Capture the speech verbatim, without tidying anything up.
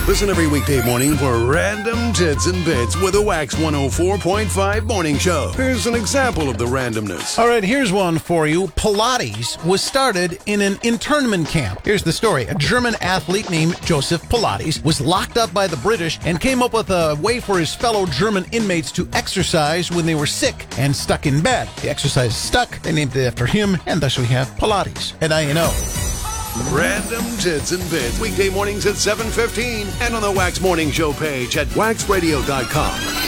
Listen every weekday morning for Random Tits and Bits with a Wax one oh four point five morning show. Here's an example of the randomness. All right, here's one for you. Pilates was started in an internment camp. Here's the story. A German athlete named Joseph Pilates was locked up by the British and came up with a way for his fellow German inmates to exercise when they were sick and stuck in bed. The exercise stuck, they named it after him, and thus we have Pilates. And I know. Random Tits and Bits, weekday mornings at seven fifteen and on the Wax Morning Show page at wax radio dot com.